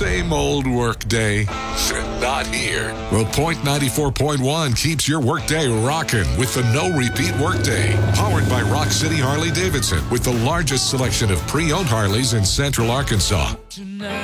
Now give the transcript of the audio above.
Same old work day. Not here. Well, Point 94.1 keeps your workday rocking with the no repeat workday. Powered by Rock City Harley Davidson with the largest selection of pre-owned Harleys in Central Arkansas.